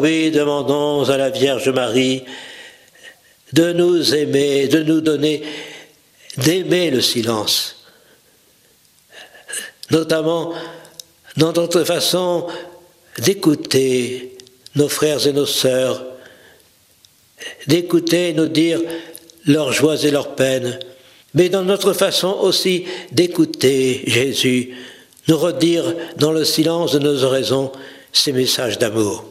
Oui, demandons à la Vierge Marie de nous aimer, de nous donner, d'aimer le silence, notamment dans notre façon d'écouter nos frères et nos sœurs, d'écouter nous dire leurs joies et leurs peines, mais dans notre façon aussi d'écouter Jésus, nous redire dans le silence de nos oraisons ces messages d'amour.